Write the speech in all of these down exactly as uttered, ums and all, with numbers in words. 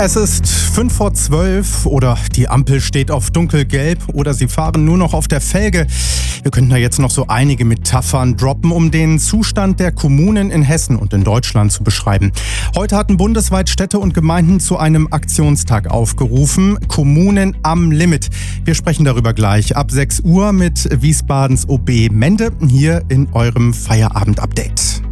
Es ist fünf vor zwölf oder die Ampel steht auf dunkelgelb oder sie fahren nur noch auf der Felge. Wir könnten da jetzt noch so einige Metaphern droppen, um den Zustand der Kommunen in Hessen und in Deutschland zu beschreiben. Heute hatten bundesweit Städte und Gemeinden zu einem Aktionstag aufgerufen. Kommunen am Limit. Wir sprechen darüber gleich ab sechs Uhr mit Wiesbadens O B Mende hier in eurem Feierabend-Update.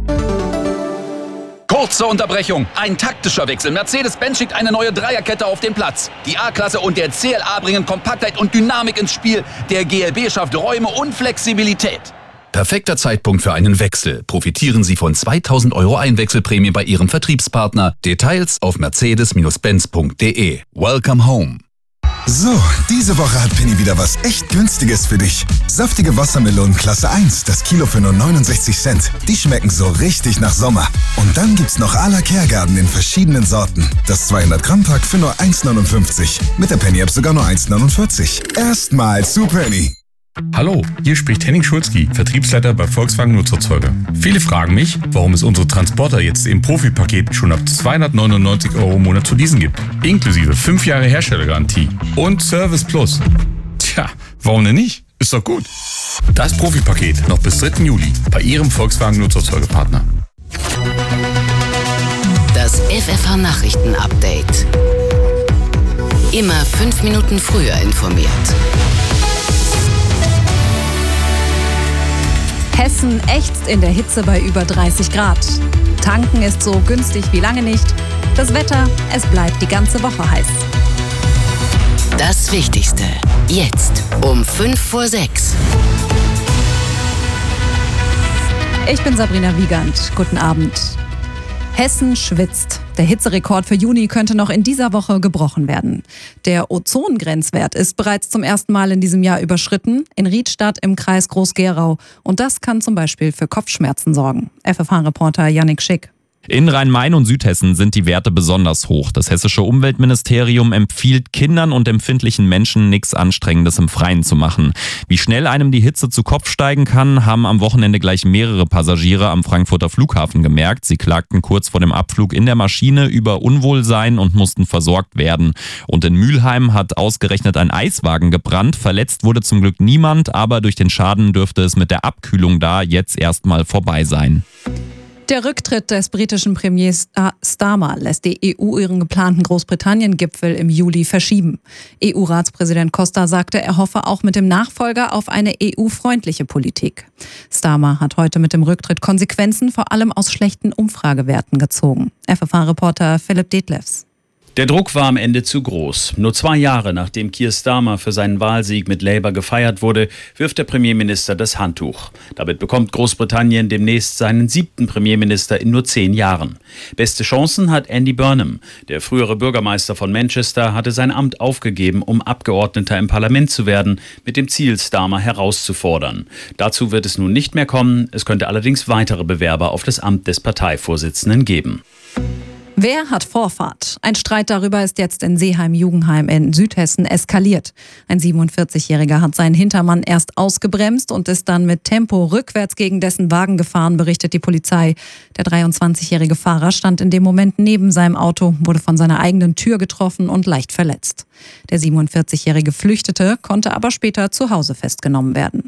Kurze Unterbrechung. Ein taktischer Wechsel. Mercedes-Benz schickt eine neue Dreierkette auf den Platz. Die A-Klasse und der C L A bringen Kompaktheit und Dynamik ins Spiel. Der G L B schafft Räume und Flexibilität. Perfekter Zeitpunkt für einen Wechsel. Profitieren Sie von zweitausend Euro Einwechselprämie bei Ihrem Vertriebspartner. Details auf mercedes Benz punkt de. Welcome home. So, diese Woche hat Penny wieder was echt Günstiges für dich. Saftige Wassermelonen Klasse eins, das Kilo für nur neunundsechzig Cent. Die schmecken so richtig nach Sommer. Und dann gibt's noch à la Kergarten in verschiedenen Sorten. Das zweihundert Gramm Pack für nur eins neunundfünfzig. Mit der Penny App sogar nur eins neunundvierzig. Erstmal zu Penny. Hallo, hier spricht Henning Schulzki, Vertriebsleiter bei Volkswagen Nutzerzeuger. Viele fragen mich, warum es unsere Transporter jetzt im Profi-Paket schon ab zweihundertneunundneunzig Euro im Monat zu leasen gibt. Inklusive fünf Jahre Herstellergarantie und Service Plus. Tja, warum denn nicht? Ist doch gut. Das Profi-Paket noch bis dritten Juli bei Ihrem Volkswagen Nutzerzeugerpartner. Das F F H-Nachrichten-Update. Immer fünf Minuten früher informiert. Hessen ächzt in der Hitze bei über dreißig Grad. Tanken ist so günstig wie lange nicht. Das Wetter, es bleibt die ganze Woche heiß. Das Wichtigste jetzt um fünf vor sechs. Ich bin Sabrina Wiegand. Guten Abend. Hessen schwitzt. Der Hitzerekord für Juni könnte noch in dieser Woche gebrochen werden. Der Ozongrenzwert ist bereits zum ersten Mal in diesem Jahr überschritten, in Riedstadt im Kreis Groß-Gerau. Und das kann zum Beispiel für Kopfschmerzen sorgen. F F H-Reporter Yannick Schick. In Rhein-Main und Südhessen sind die Werte besonders hoch. Das hessische Umweltministerium empfiehlt Kindern und empfindlichen Menschen, nichts Anstrengendes im Freien zu machen. Wie schnell einem die Hitze zu Kopf steigen kann, haben am Wochenende gleich mehrere Passagiere am Frankfurter Flughafen gemerkt. Sie klagten kurz vor dem Abflug in der Maschine über Unwohlsein und mussten versorgt werden. Und in Mülheim hat ausgerechnet ein Eiswagen gebrannt. Verletzt wurde zum Glück niemand, aber durch den Schaden dürfte es mit der Abkühlung da jetzt erstmal vorbei sein. Der Rücktritt des britischen Premiers Starmer lässt die E U ihren geplanten Großbritannien-Gipfel im Juli verschieben. E U-Ratspräsident Costa sagte, er hoffe auch mit dem Nachfolger auf eine E U-freundliche Politik. Starmer hat heute mit dem Rücktritt Konsequenzen vor allem aus schlechten Umfragewerten gezogen. F F H-Reporter Philipp Detlefs. Der Druck war am Ende zu groß. Nur zwei Jahre nachdem Keir Starmer für seinen Wahlsieg mit Labour gefeiert wurde, wirft der Premierminister das Handtuch. Damit bekommt Großbritannien demnächst seinen siebten Premierminister in nur zehn Jahren. Beste Chancen hat Andy Burnham. Der frühere Bürgermeister von Manchester hatte sein Amt aufgegeben, um Abgeordneter im Parlament zu werden, mit dem Ziel, Starmer herauszufordern. Dazu wird es nun nicht mehr kommen. Es könnte allerdings weitere Bewerber auf das Amt des Parteivorsitzenden geben. Wer hat Vorfahrt? Ein Streit darüber ist jetzt in Seeheim-Jugenheim in Südhessen eskaliert. Ein siebenundvierzigjähriger hat seinen Hintermann erst ausgebremst und ist dann mit Tempo rückwärts gegen dessen Wagen gefahren, berichtet die Polizei. Der dreiundzwanzigjährige Fahrer stand in dem Moment neben seinem Auto, wurde von seiner eigenen Tür getroffen und leicht verletzt. Der siebenundvierzigjährige flüchtete, konnte aber später zu Hause festgenommen werden.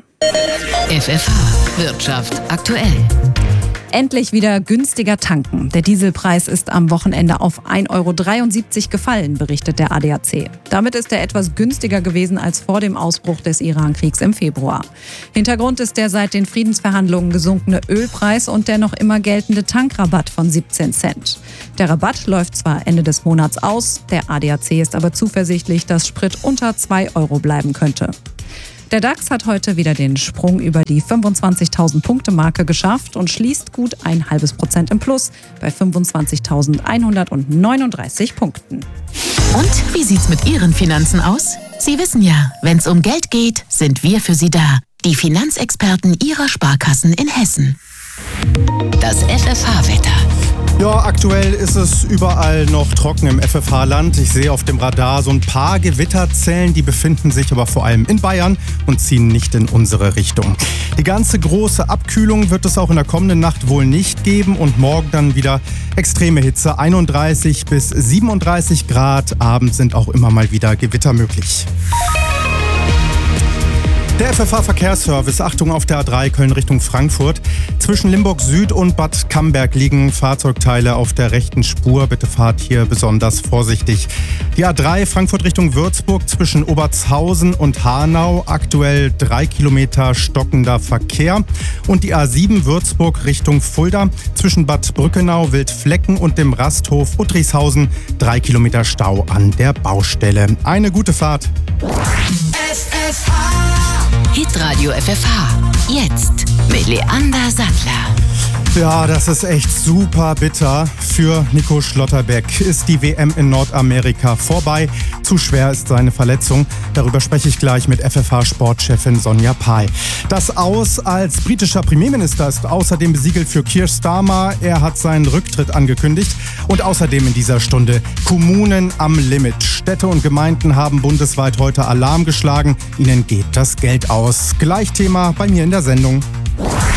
F F H Wirtschaft aktuell. Endlich wieder günstiger tanken. Der Dieselpreis ist am Wochenende auf ein Euro dreiundsiebzig gefallen, berichtet der A D A C. Damit ist er etwas günstiger gewesen als vor dem Ausbruch des Iran-Kriegs im Februar. Hintergrund ist der seit den Friedensverhandlungen gesunkene Ölpreis und der noch immer geltende Tankrabatt von siebzehn Cent. Der Rabatt läuft zwar Ende des Monats aus, der A D A C ist aber zuversichtlich, dass Sprit unter zwei Euro bleiben könnte. Der DAX hat heute wieder den Sprung über die fünfundzwanzigtausend Punkte Marke geschafft und schließt gut ein halbes Prozent im Plus bei fünfundzwanzigtausendeinhundertneununddreißig Punkten. Und wie sieht's mit Ihren Finanzen aus? Sie wissen ja, wenn's um Geld geht, sind wir für Sie da. Die Finanzexperten Ihrer Sparkassen in Hessen. Das F F H-Wetter. Ja, aktuell ist es überall noch trocken im F F H-Land. Ich sehe auf dem Radar so ein paar Gewitterzellen, die befinden sich aber vor allem in Bayern und ziehen nicht in unsere Richtung. Die ganze große Abkühlung wird es auch in der kommenden Nacht wohl nicht geben und morgen dann wieder extreme Hitze, einunddreißig bis siebenunddreißig Grad. Abends sind auch immer mal wieder Gewitter möglich. Der F F H-Verkehrsservice, Achtung auf der A drei Köln Richtung Frankfurt. Zwischen Limburg Süd und Bad Camberg liegen Fahrzeugteile auf der rechten Spur. Bitte fahrt hier besonders vorsichtig. Die A drei Frankfurt Richtung Würzburg zwischen Obertshausen und Hanau. Aktuell drei Kilometer stockender Verkehr. Und die A sieben Würzburg Richtung Fulda zwischen Bad Brückenau, Wildflecken und dem Rasthof Uttrichshausen. Drei Kilometer Stau an der Baustelle. Eine gute Fahrt. F F H. Hitradio F F H. Jetzt mit Leander Sattler. Ja, das ist echt super bitter. Für Nico Schlotterbeck ist die W M in Nordamerika vorbei. Zu schwer ist seine Verletzung. Darüber spreche ich gleich mit F F H-Sportchefin Sonja Pai. Das Aus als britischer Premierminister ist außerdem besiegelt für Keir Starmer. Er hat seinen Rücktritt angekündigt. Und außerdem in dieser Stunde Kommunen am Limit. Städte und Gemeinden haben bundesweit heute Alarm geschlagen. Ihnen geht das Geld aus. Gleich Thema bei mir in der Sendung.